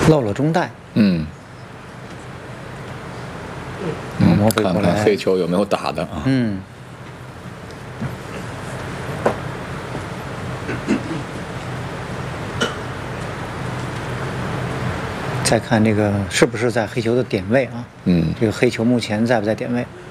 漏了中带。魔鬼看过来， 看黑球有没有打的啊？ 再看这个是不是在黑球的点位啊？这个黑球目前在不在点位？